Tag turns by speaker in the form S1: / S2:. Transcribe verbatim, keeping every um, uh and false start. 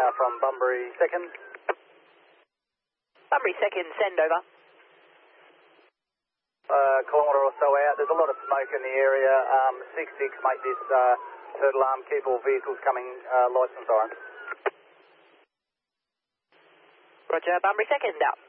S1: uh, from Bunbury second.
S2: Bunbury second, send over.
S1: Uh, kilometre or so out. There's a lot of smoke in the area. Um, six six, make this uh, third alarm. Keep all vehicles coming, uh, lights and sirens.
S2: Roger, Bunbury second, out.